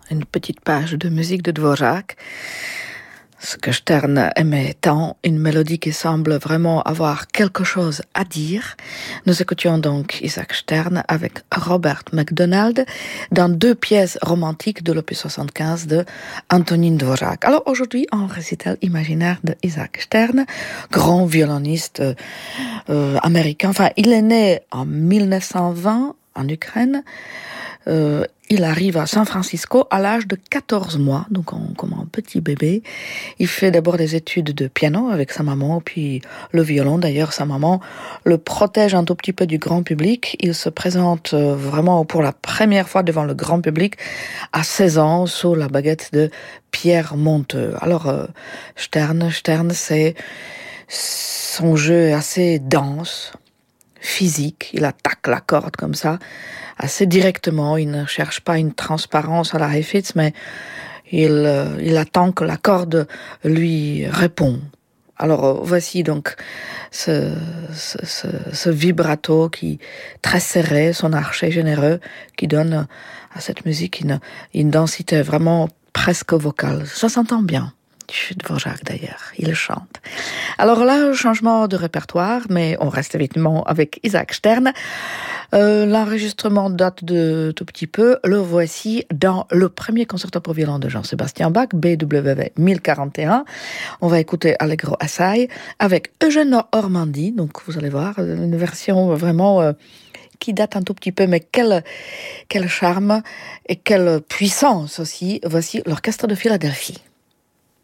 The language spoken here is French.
une petite page de musique de Dvořák. Ce que Stern aimait tant, une mélodie qui semble vraiment avoir quelque chose à dire. Nous écoutions donc Isaac Stern avec Robert MacDonald dans 2 pièces romantiques de l'opus 75 de Antonín Dvořák. Alors aujourd'hui, en récital imaginaire de Isaac Stern, grand violoniste américain. Enfin, il est né en 1920 en Ukraine. Il arrive à San Francisco à l'âge de 14 mois, donc comme un petit bébé. Il fait d'abord des études de piano avec sa maman, puis le violon. D'ailleurs, sa maman le protège un tout petit peu du grand public. Il se présente vraiment pour la première fois devant le grand public à 16 ans sous la baguette de Pierre Monteux. Alors, Stern, c'est son jeu est assez dense, physique. Il attaque la corde comme ça, assez directement. Il ne cherche pas une transparence à la Heifetz, mais il attend que la corde lui répond. Alors voici donc ce vibrato qui très serré, son archet généreux, qui donne à cette musique une densité vraiment presque vocale. Ça s'entend bien. Dvořák d'ailleurs, il chante. Alors là, changement de répertoire, mais on reste évidemment avec Isaac Stern. L'enregistrement date de tout petit peu. Le voici dans le premier concerto pour violon de Jean-Sébastien Bach, BWV 1041. On va écouter Allegro Assai avec Eugène Ormandy. Donc vous allez voir, une version vraiment qui date un tout petit peu, mais quel charme et quelle puissance aussi. Voici l'Orchestre de Philadelphie.